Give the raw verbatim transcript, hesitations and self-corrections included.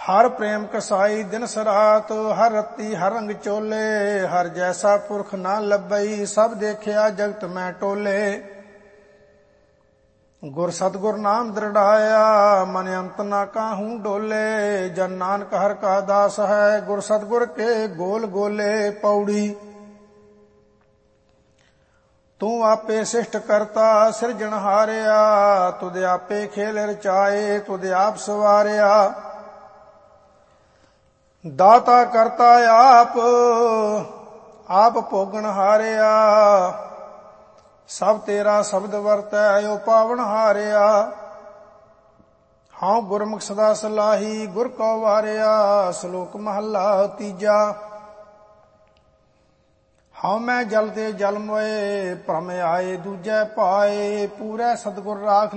ਹਰ ਪ੍ਰੇਮ ਕਸਾਈ ਦਿਨ ਸਰਾਤ, ਹਰ ਰੱਤੀ ਹਰ ਰੰਗ ਚੋਲੇ। ਹਰ ਜੈਸਾ ਪੁਰਖ ਨਾ ਲੱਭਈ, ਸਭ ਦੇਖਿਆ ਜਗਤ ਮੈਂ ਟੋਲੇ। ਗੁਰ ਸਤਿਗੁਰ ਨਾਮ ਦ੍ਰਿੜਾਇਆ, ਮਨ ਅੰਤ ਨਾ ਕਾਹੂ ਡੋਲੇ। ਜਨ ਨਾਨਕ ਹਰ ਕਾ ਦਾਸ ਹੈ, ਗੁਰ ਸਤਿਗੁਰ ਕੇ ਗੋਲ ਗੋਲੇ। ਪੌੜੀ। ਤੂੰ ਆਪੇ ਸਿਸ਼ਟ ਕਰਤਾ ਸਿਰਜਣ ਹਾਰਿਆ, ਤੁਧ ਆਪੇ ਖੇਲ ਰਚਾਏ ਤੁਧ ਆਪ ਸਵਾਰਿਆ। ਦਾਤਾ ਕਰਤਾ ਆਪ, ਆਪ ਭੋਗਣ ਹਾਰਿਆ। ਸਭ ਤੇਰਾ ਸ਼ਬਦ ਵਰਤੈ ਓ ਪਾਵਨ ਹਾਰਿਆ। ਹਉ ਗੁਰਮੁਖ ਸਦਾ ਸਲਾਹੀ, ਗੁਰ ਕਉ ਵਾਰਿਆ। ਸ਼ਲੋਕ ਮਹੱਲਾ ਤੀਜਾ। ਹਉ ਮੈਂ ਜਲ ਤੇ ਜਲ ਮੋਏ, ਭ੍ਰਮ ਆਏ ਦੂਜੈ ਪਾਏ। ਪੂਰੈ ਸਤਿਗੁਰ ਰਾਖ